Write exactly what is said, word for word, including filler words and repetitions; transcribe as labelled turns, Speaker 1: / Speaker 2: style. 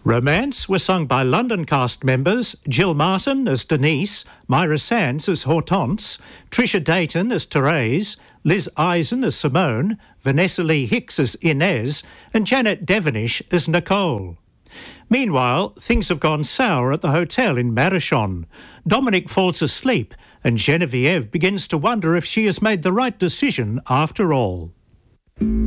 Speaker 1: Romance were sung by London cast members Jill Martin as Denise, Myra Sands as Hortense, Trisha Dayton as Therese, Liz Eisen as Simone, Vanessa Lee Hicks as Inez, and Janet Devonish as Nicole. Meanwhile, things have gone sour at the hotel in Marichon. Dominic falls asleep and Genevieve begins to wonder if she has made the right decision after all.